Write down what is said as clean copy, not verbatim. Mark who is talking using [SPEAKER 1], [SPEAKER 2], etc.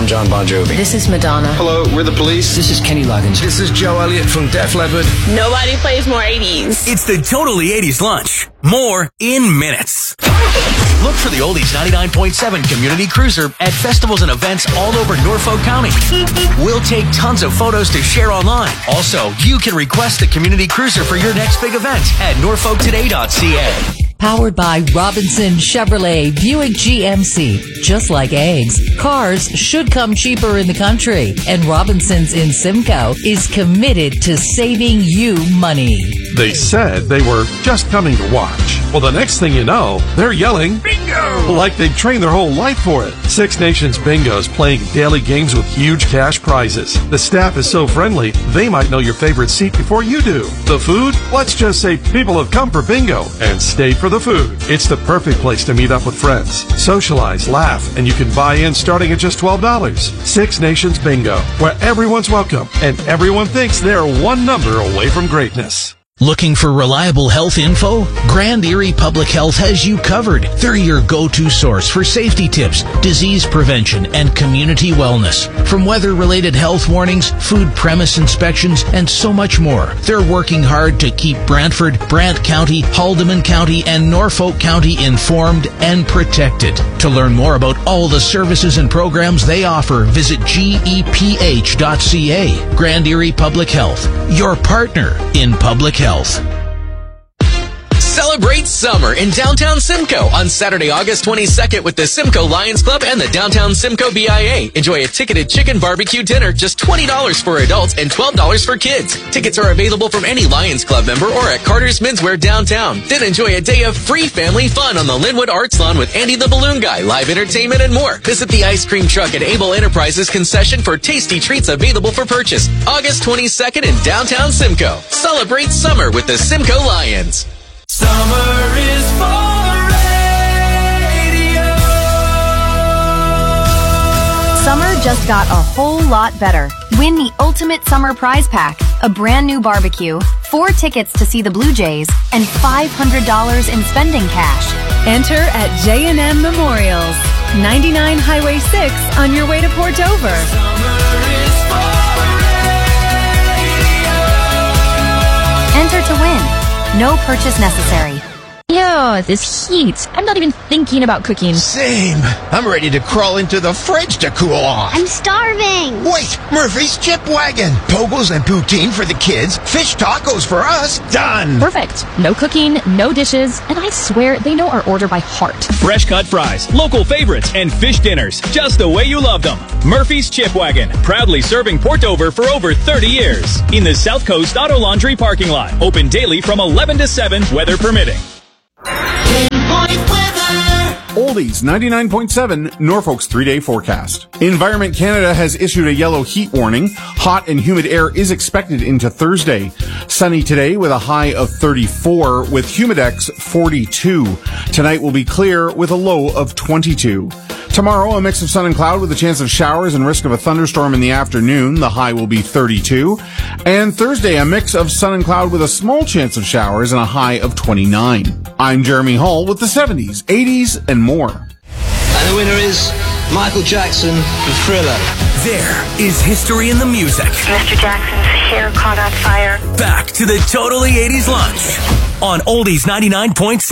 [SPEAKER 1] I'm John Bon Jovi.
[SPEAKER 2] This is Madonna.
[SPEAKER 3] Hello, we're the Police.
[SPEAKER 4] This is Kenny Loggins.
[SPEAKER 3] This is Joe Elliott from Def Leppard.
[SPEAKER 5] Nobody plays more 80s.
[SPEAKER 6] It's the Totally 80s Lunch. More in minutes. Look for the Oldies 99.7 Community Cruiser at festivals and events all over Norfolk County. We'll take tons of photos to share online. Also, you can request the Community Cruiser for your next big event at norfolktoday.ca.
[SPEAKER 7] Powered by Robinson Chevrolet Buick GMC. Just like eggs, cars should come cheaper in the country. And Robinson's in Simcoe is committed to saving you money.
[SPEAKER 8] They said they were just coming to watch. Well, the next thing you know, they're yelling, bingo! Like they've trained their whole life for it. Six Nations Bingo is playing daily games with huge cash prizes. The staff is so friendly, they might know your favorite seat before you do. The food? Let's just say people have come for bingo and stayed for the food. It's the perfect place to meet up with friends, socialize, laugh, and you can buy in starting at just $12. Six Nations Bingo, where everyone's welcome and everyone thinks they're one number away from greatness.
[SPEAKER 6] Looking for reliable health info? Grand Erie Public Health has you covered. They're your go-to source for safety tips, disease prevention, and community wellness. From weather-related health warnings, food premise inspections, and so much more. They're working hard to keep Brantford, Brant County, Haldeman County, and Norfolk County informed and protected. To learn more about all the services and programs they offer, visit geph.ca. Grand Erie Public Health, your partner in public health.
[SPEAKER 9] Celebrate summer in downtown Simcoe on Saturday, August 22nd with the Simcoe Lions Club and the Downtown Simcoe BIA. Enjoy a ticketed chicken barbecue dinner, just $20 for adults and $12 for kids. Tickets are available from any Lions Club member or at Carter's Menswear downtown. Then enjoy a day of free family fun on the Linwood Arts Lawn with Andy the Balloon Guy, live entertainment, and more. Visit the ice cream truck at Able Enterprises concession for tasty treats available for purchase. August 22nd in downtown Simcoe. Celebrate summer with the Simcoe Lions.
[SPEAKER 10] Summer is for radio.
[SPEAKER 11] Summer just got a whole lot better. Win the Ultimate Summer Prize Pack, a brand new barbecue, 4 tickets to see the Blue Jays, and $500 in spending cash.
[SPEAKER 12] Enter at J&M Memorials, 99 Highway 6 on your way to Port Dover.
[SPEAKER 10] Summer is for radio.
[SPEAKER 11] Enter to win. No purchase necessary.
[SPEAKER 13] Yeah, this heat. I'm not even thinking about cooking.
[SPEAKER 14] Same. I'm ready to crawl into the fridge to cool off.
[SPEAKER 15] I'm starving.
[SPEAKER 14] Wait, Murphy's Chip Wagon. Pogo's and poutine for the kids. Fish tacos for us. Done.
[SPEAKER 13] Perfect. No cooking, no dishes, and I swear they know our order by heart.
[SPEAKER 16] Fresh cut fries, local favorites, and fish dinners, just the way you love them. Murphy's Chip Wagon, proudly serving Port Dover for over 30 years. In the South Coast Auto Laundry parking lot. Open daily from 11 to 7, weather permitting.
[SPEAKER 17] Oldies 99.7, Norfolk's 3-day forecast. Environment Canada has issued a yellow heat warning. Hot and humid air is expected into Thursday. Sunny today with a high of 34, with humidex 42. Tonight will be clear with a low of 22. Tomorrow, a mix of sun and cloud with a chance of showers and risk of a thunderstorm in the afternoon. The high will be 32. And Thursday, a mix of sun and cloud with a small chance of showers and a high of 29. I'm Jeremy Hall with the 70s, 80s, and more.
[SPEAKER 1] And the winner is Michael Jackson with Thriller.
[SPEAKER 6] There is history in the music.
[SPEAKER 18] Mr. Jackson's hair caught on fire.
[SPEAKER 6] Back to the Totally 80s Lunch on Oldies 99.7.